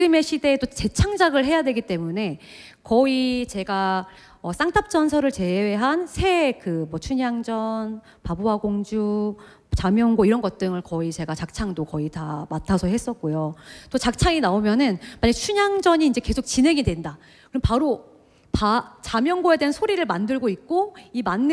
지금의 시대에 또 재창작을 해야 되기 때문에 거의 제가 쌍탑전설을 제외한 새 뭐 춘향전, 바보와 공주, 자명고 이런 것 등을 거의 제가 작창도 거의 다 맡아서 했었고요. 또 작창이 나오면은 만약 춘향전이 이제 계속 진행이 된다. 그럼 바로 자명고에 대한 소리를 만들고 있고 이 만능